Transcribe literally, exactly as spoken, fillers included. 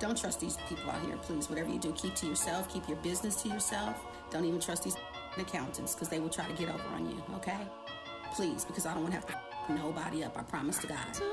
Don't trust these people out here, please. Whatever you do, keep to yourself. Keep your business to yourself. Don't even trust these accountants because they will try to get over on you, okay? Please, because I don't want to have to nobody up. I promise to God.